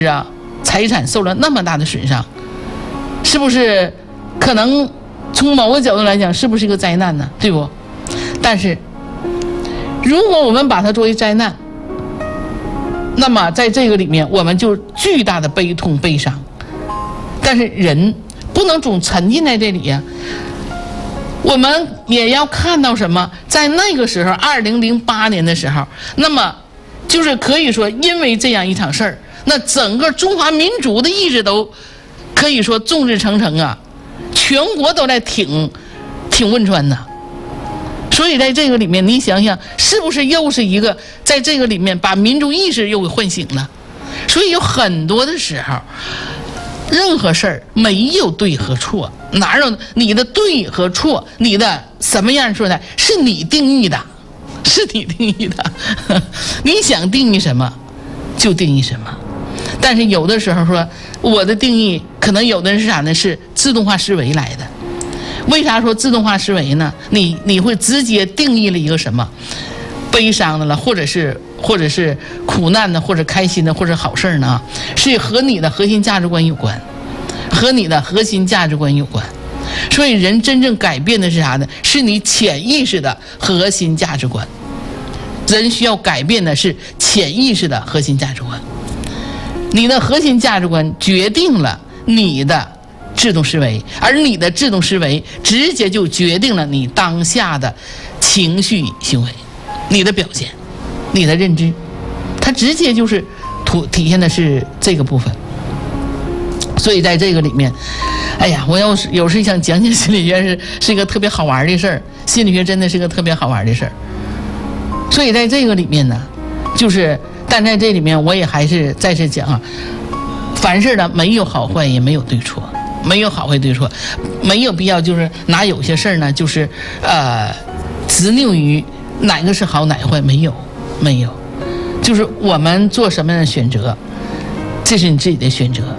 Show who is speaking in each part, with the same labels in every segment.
Speaker 1: 啊，财产受了那么大的损伤，是不是可能从某个角度来讲，是不是一个灾难呢？对不？但是如果我们把它作为灾难，那么在这个里面我们就巨大的悲痛悲伤。但是人不能总沉浸在这里呀，我们也要看到什么？在那个时候2008年的时候，那么就是可以说因为这样一场事儿，那整个中华民族的意志都可以说众志成城啊，全国都在挺汶川呐。所以在这个里面，你想想是不是又是一个在这个里面把民族意识又给唤醒了？所以有很多的时候，任何事儿没有对和错，哪有你的对和错，你的什么样说的，是你定义的，是你定义的，你想定义什么就定义什么。但是有的时候说我的定义，可能有的人是啥呢？是自动化思维来的。为啥说自动化思维呢？你会直接定义了一个什么悲伤的了，或者是苦难的，或者开心的，或者好事呢？是和你的核心价值观有关，和你的核心价值观有关。所以人真正改变的是啥呢？是你潜意识的核心价值观。人需要改变的是潜意识的核心价值观。你的核心价值观决定了你的制动思维，而你的制动思维直接就决定了你当下的情绪行为，你的表现，你的认知，它直接就是体现的是这个部分。所以在这个里面，哎呀，我有时想讲讲心理学是一个特别好玩的事儿，心理学真的是个特别好玩的事儿。所以在这个里面呢，但在这里面我也还是再次讲啊，凡事呢没有好坏，也没有对错，没有好坏对错，没有必要就是拿有些事儿呢就是执拗于哪个是好哪个坏，没有，就是我们做什么样的选择，这是你自己的选择。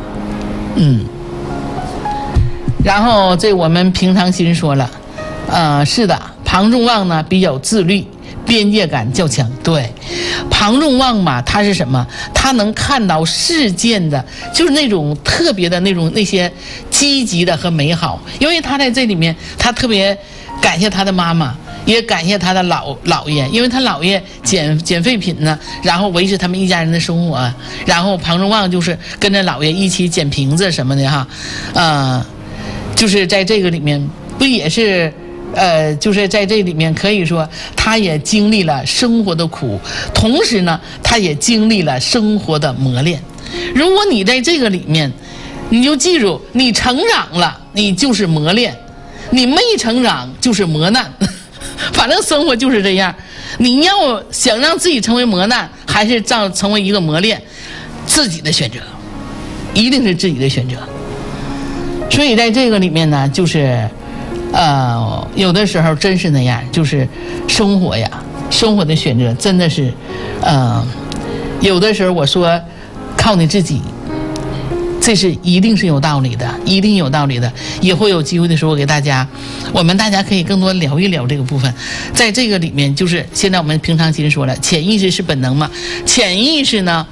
Speaker 1: 然后这我们平常心说了，是的，庞众望呢比较自律，边界感较强。对，庞众望嘛，他是什么？他能看到事件的，就是那种特别的那些积极的和美好。因为他在这里面，他特别感谢他的妈妈，也感谢他的姥爷，因为他姥爷捡废品呢，然后维持他们一家人的生活。然后庞众望就是跟着姥爷一起捡瓶子什么的哈，就是在这个里面不也是。就是在这里面可以说他也经历了生活的苦，同时呢他也经历了生活的磨练。如果你在这个里面，你就记住，你成长了你就是磨练，你没成长就是磨难。反正生活就是这样，你要想让自己成为磨难，还是成为一个磨练，自己的选择，一定是自己的选择。所以在这个里面呢，就是有的时候真是那样，就是生活的选择真的是，有的时候我说靠你自己，这是一定是有道理的，一定有道理的。也会有机会的时候给大家可以更多聊一聊这个部分。在这个里面，就是现在我们平常心说了，潜意识是本能嘛？潜意识呢，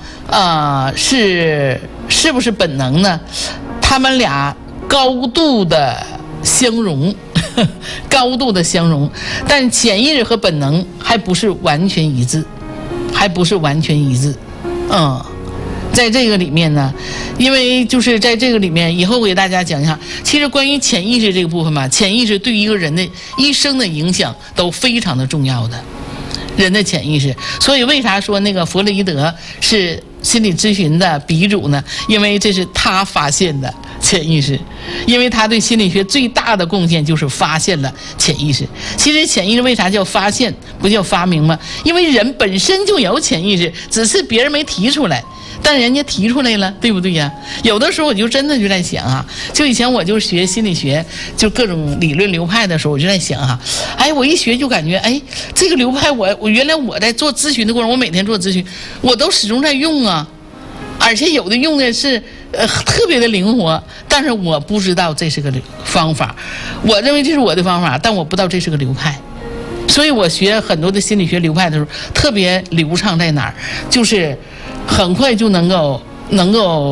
Speaker 1: 是不是本能呢？他们俩高度的相融。高度的相融，但潜意识和本能还不是完全一致，在这个里面呢，因为就是在这个里面，以后我给大家讲一下，其实关于潜意识这个部分吧，潜意识对于一个人的一生的影响都非常的重要的，人的潜意识。所以为啥说那个弗洛伊德是心理咨询的鼻祖呢？因为这是他发现的潜意识，因为他对心理学最大的贡献就是发现了潜意识。其实潜意识为啥叫发现，不叫发明吗？因为人本身就有潜意识，只是别人没提出来，但人家提出来了，对不对呀？有的时候我就真的就在想啊，就以前我就学心理学，就各种理论流派的时候，我就在想啊，我一学就感觉，这个流派我原来我在做咨询的过程，我每天做咨询，我都始终在用啊，而且有的用的是特别的灵活，但是我不知道这是个方法，我认为这是我的方法，但我不知道这是个流派。所以我学很多的心理学流派的时候特别流畅在哪儿，就是很快就能够能够